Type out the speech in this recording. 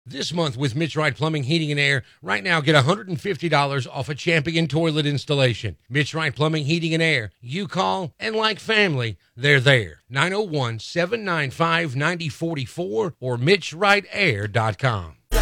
This month with Mitch Wright Plumbing, Heating, and Air. Right now, get $150 off a Champion toilet installation. Mitch Wright Plumbing, Heating, and Air. You call, and like family, they're there. 901-795-9044 or MitchWrightAir.com.